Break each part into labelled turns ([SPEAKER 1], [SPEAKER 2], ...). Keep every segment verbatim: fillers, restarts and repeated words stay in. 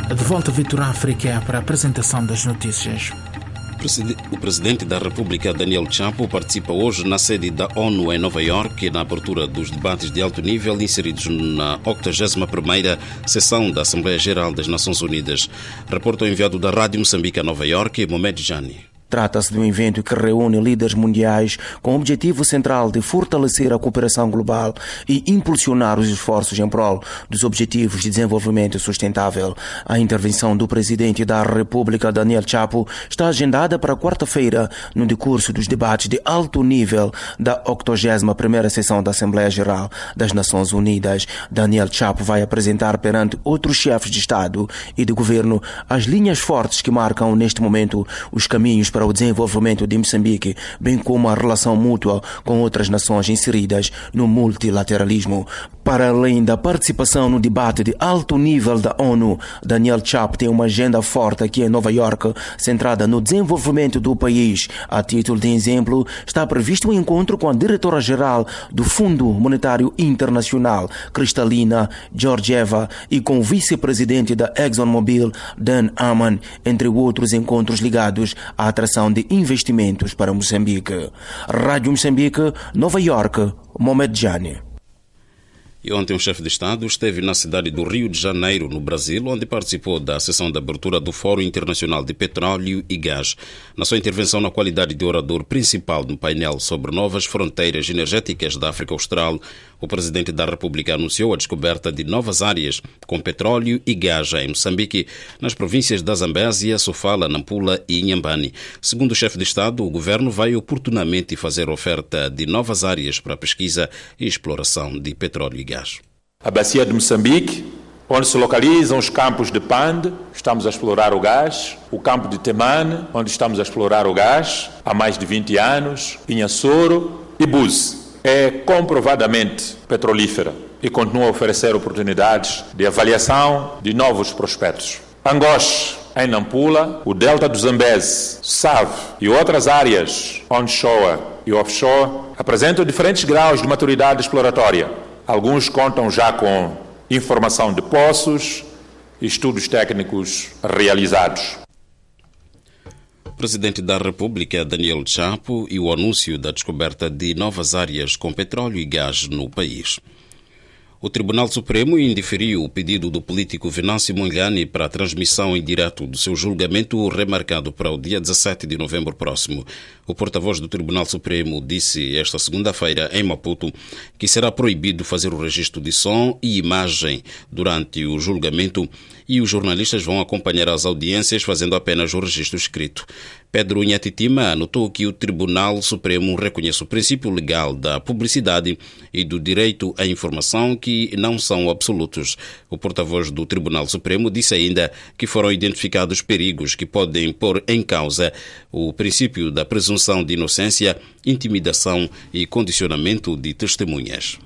[SPEAKER 1] De volta a Vitor África para a apresentação das notícias.
[SPEAKER 2] O presidente da República, Daniel Chapo, participa hoje na sede da ONU em Nova Iorque na abertura dos debates de alto nível inseridos na octogésima primeira sessão da Assembleia Geral das Nações Unidas. Reporta o enviado da Rádio Moçambique a Nova Iorque, Mohamed Jani.
[SPEAKER 3] Trata-se de um evento que reúne líderes mundiais com o objetivo central de fortalecer a cooperação global e impulsionar os esforços em prol dos objetivos de desenvolvimento sustentável. A intervenção do presidente da República, Daniel Chapo, está agendada para quarta-feira no decurso dos debates de alto nível da octogésima primeira sessão da Assembleia Geral das Nações Unidas. Daniel Chapo vai apresentar perante outros chefes de Estado e de Governo as linhas fortes que marcam neste momento os caminhos para o desenvolvimento de Moçambique, bem como a relação mútua com outras nações inseridas no multilateralismo. Para além da participação no debate de alto nível da ONU, Daniel Chapo tem uma agenda forte aqui em Nova Iorque, centrada no desenvolvimento do país. A título de exemplo, está previsto um encontro com a diretora-geral do Fundo Monetário Internacional, Kristalina Georgieva, e com o vice-presidente da ExxonMobil, Dan Amman, entre outros encontros ligados à atração de investimentos para Moçambique. Rádio Moçambique, Nova Iorque, Mohamed Jani.
[SPEAKER 2] E ontem o chefe de Estado esteve na cidade do Rio de Janeiro, no Brasil, onde participou da sessão de abertura do Fórum Internacional de Petróleo e Gás. Na sua intervenção na qualidade de orador principal no painel sobre novas fronteiras energéticas da África Austral, o presidente da República anunciou a descoberta de novas áreas com petróleo e gás em Moçambique, nas províncias da Zambésia, Sofala, Nampula e Inhambane. Segundo o chefe de Estado, o governo vai oportunamente fazer oferta de novas áreas para pesquisa e exploração de petróleo e gás.
[SPEAKER 4] A bacia de Moçambique, onde se localizam os campos de Pande, estamos a explorar o gás. O campo de Temane, onde estamos a explorar o gás há mais de vinte anos. Inhassoro e Buse. É comprovadamente petrolífera e continua a oferecer oportunidades de avaliação de novos prospectos. Angoche, em Nampula, o delta do Zambeze, Save e outras áreas onshore e offshore apresentam diferentes graus de maturidade exploratória. Alguns contam já com informação de poços e estudos técnicos realizados.
[SPEAKER 2] O presidente da República, Daniel Chapo, e o anúncio da descoberta de novas áreas com petróleo e gás no país. O Tribunal Supremo indeferiu o pedido do político Venâncio Mondlane para a transmissão em direto do seu julgamento remarcado para o dia dezassete de novembro próximo. O porta-voz do Tribunal Supremo disse esta segunda-feira em Maputo que será proibido fazer o registro de som e imagem durante o julgamento e os jornalistas vão acompanhar as audiências fazendo apenas o registro escrito. Pedro Nhatitima anotou que o Tribunal Supremo reconhece o princípio legal da publicidade e do direito à informação que não são absolutos. O porta-voz do Tribunal Supremo disse ainda que foram identificados perigos que podem pôr em causa o princípio da presunção de inocência, intimidação e condicionamento de testemunhas.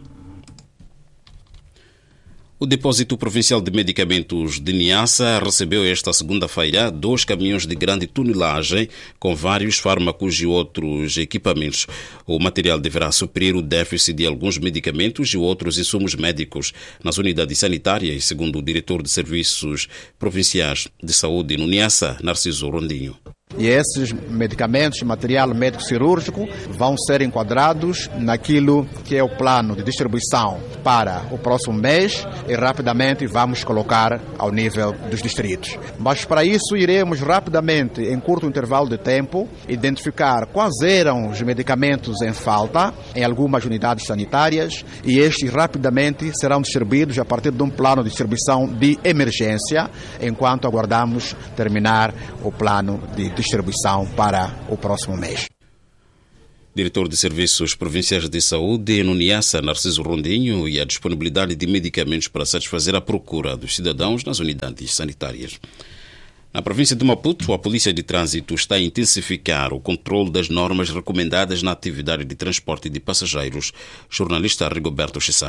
[SPEAKER 2] O Depósito Provincial de Medicamentos de Niassa recebeu esta segunda-feira dois caminhões de grande tonelagem com vários fármacos e outros equipamentos. O material deverá suprir o déficit de alguns medicamentos e outros insumos médicos nas unidades sanitárias, segundo o diretor de Serviços Provinciais de Saúde no Niassa, Narciso Rondinho.
[SPEAKER 5] E esses medicamentos, material médico-cirúrgico, vão ser enquadrados naquilo que é o plano de distribuição para o próximo mês e rapidamente vamos colocar ao nível dos distritos. Mas para isso iremos rapidamente, em curto intervalo de tempo, identificar quais eram os medicamentos em falta em algumas unidades sanitárias e estes rapidamente serão distribuídos a partir de um plano de distribuição de emergência, enquanto aguardamos terminar o plano de distribuição. distribuição para o próximo mês.
[SPEAKER 2] Diretor de Serviços Provinciais de Saúde no Niassa, Narciso Rondinho, e a disponibilidade de medicamentos para satisfazer a procura dos cidadãos nas unidades sanitárias. Na província de Maputo, a Polícia de Trânsito está a intensificar o controle das normas recomendadas na atividade de transporte de passageiros. Jornalista Rigoberto Chissano.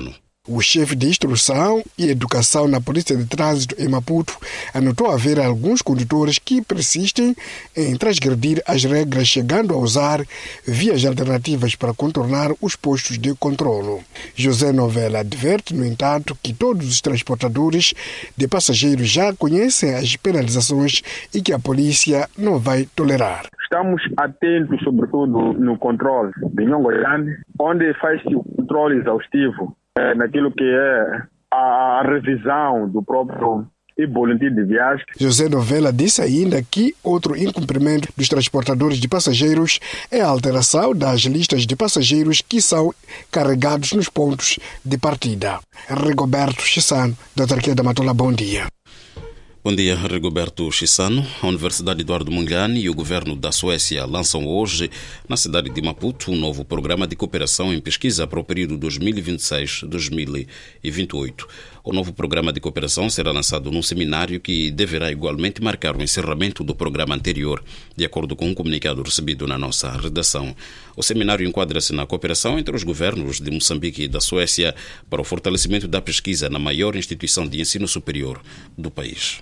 [SPEAKER 6] O chefe de instrução e educação na Polícia de Trânsito em Maputo anotou haver alguns condutores que persistem em transgredir as regras, chegando a usar vias alternativas para contornar os postos de controlo. José Novella adverte, no entanto, que todos os transportadores de passageiros já conhecem as penalizações e que a polícia não vai tolerar.
[SPEAKER 7] Estamos atentos, sobretudo, no controle de Nhongoyane, onde faz-se o controle exaustivo é, naquilo que é a, a revisão do próprio boletim de viagem.
[SPEAKER 6] José Novella disse ainda que outro incumprimento dos transportadores de passageiros é a alteração das listas de passageiros que são carregados nos pontos de partida. Rigoberto Chissano, da Autarquia da Matola, bom dia.
[SPEAKER 2] Bom dia, Rigoberto Chissano. A Universidade Eduardo Mondlane e o governo da Suécia lançam hoje, na cidade de Maputo, um novo programa de cooperação em pesquisa para o período dois mil e vinte e seis a dois mil e vinte e oito. O novo programa de cooperação será lançado num seminário que deverá igualmente marcar o encerramento do programa anterior, de acordo com um comunicado recebido na nossa redação. O seminário enquadra-se na cooperação entre os governos de Moçambique e da Suécia para o fortalecimento da pesquisa na maior instituição de ensino superior do país.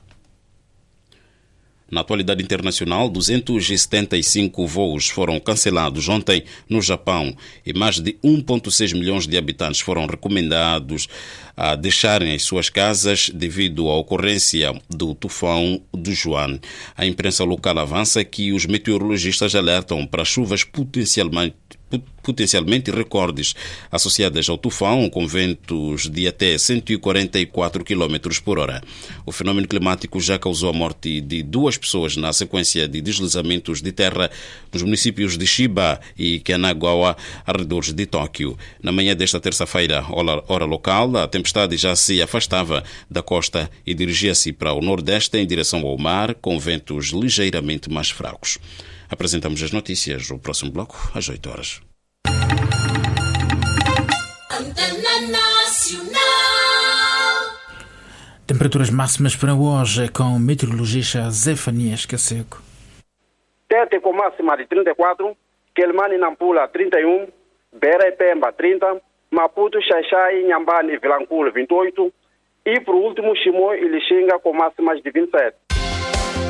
[SPEAKER 2] Na atualidade internacional, duzentos e setenta e cinco voos foram cancelados ontem no Japão e mais de um vírgula seis milhões de habitantes foram recomendados a deixarem as suas casas devido à ocorrência do tufão Dujuan. A imprensa local avança que os meteorologistas alertam para chuvas potencialmente potencialmente recordes associadas ao tufão, com ventos de até cento e quarenta e quatro quilômetros por hora. O fenômeno climático já causou a morte de duas pessoas na sequência de deslizamentos de terra nos municípios de Chiba e Kanagawa, arredores de Tóquio. Na manhã desta terça-feira, hora local, a tempestade já se afastava da costa e dirigia-se para o nordeste em direção ao mar, com ventos ligeiramente mais fracos. Apresentamos as notícias no próximo bloco, às oito horas.
[SPEAKER 1] Temperaturas máximas para hoje com o meteorologista Zefanias Caseco.
[SPEAKER 8] Tete com máxima de trinta e quatro, Quelimane e Nampula trinta e um, Beira e Pemba trinta, Maputo, Xaixai, Inhambane e Vilanculo vinte e oito e, por último, Chimoio e Lixinga com máximas de vinte e sete.